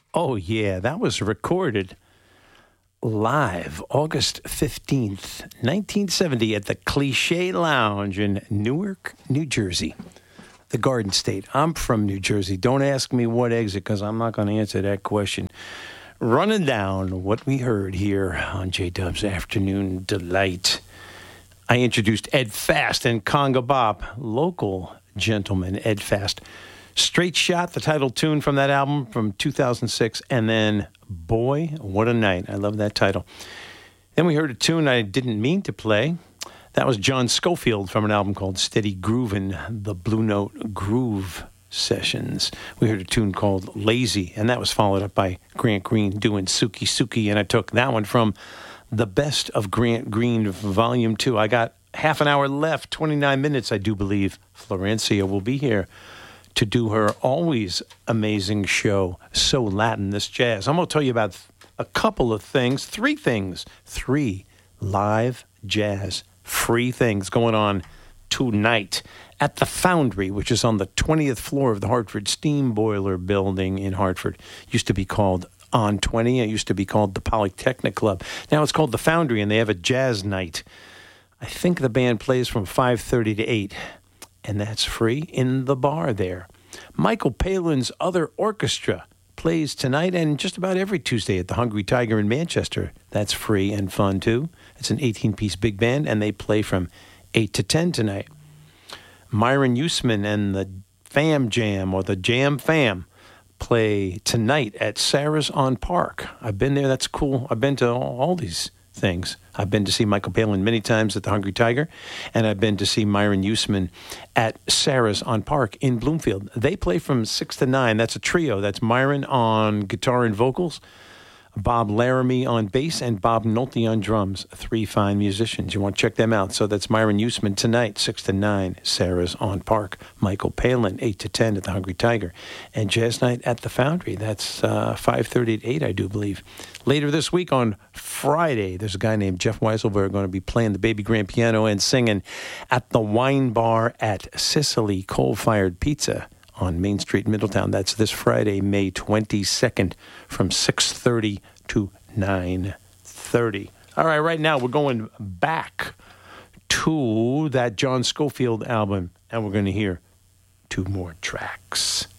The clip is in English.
Oh, yeah, that was recorded live August 15th, 1970 at the Cliché Lounge in Newark, New Jersey, the Garden State. I'm from New Jersey. Don't ask me what exit because I'm not going to answer that question. Running down what we heard here on J-Dub's Afternoon Delight. I introduced Ed Fast and Conga Bob, local gentleman Ed Fast. Straight Shot, the title tune from that album from 2006, and then Boy, What a Night. I love that title. Then we heard a tune I didn't mean to play. That was John Scofield from an album called Steady Groovin', the Blue Note Groove Sessions. We heard a tune called Lazy, and that was followed up by Grant Green doing Suki Suki, and I took that one from the Best of Grant Green Volume 2. I got half an hour left, 29 minutes, I do believe. Florencia will be here to do her always amazing show, So Latin, This Jazz. I'm going to tell you about a couple of things, three live jazz free things going on tonight at the Foundry, which is on the 20th floor of the Hartford Steam Boiler Building in Hartford. Used to be called On 20. It used to be called the Polytechnic Club. Now it's called the Foundry, and they have a jazz night. I think the band plays from 5:30 to 8. And that's free in the bar there. Michael Palin's Other Orchestra plays tonight and just about every Tuesday at the Hungry Tiger in Manchester. That's free and fun, too. It's an 18-piece big band, and they play from 8 to 10 tonight. Myron Usman and the Fam Jam, or the Jam Fam, play tonight at Sarah's on Park. I've been there. That's cool. I've been to all these things. I've been to see Michael Palin many times at the Hungry Tiger, and I've been to see Myron Usman at Sarah's on Park in Bloomfield. They play from 6 to 9. That's a trio. That's Myron on guitar and vocals, Bob Laramie on bass, and Bob Nolte on drums. 3 fine musicians. You want to check them out. So that's Myron Usman tonight, 6 to 9, Sarah's on Park. Michael Palin, 8 to 10 at the Hungry Tiger. And Jazz Night at the Foundry. That's 5:30 to 8, I do believe. Later this week on Friday, there's a guy named Jeff Weiselberg going to be playing the baby grand piano and singing at the Wine Bar at Sicily Coal-Fired Pizza on Main Street, Middletown. That's this Friday, May 22nd, from 6:30 to 9:30. All right, right now we're going back to that John Scofield album, and we're going to hear 2 more tracks.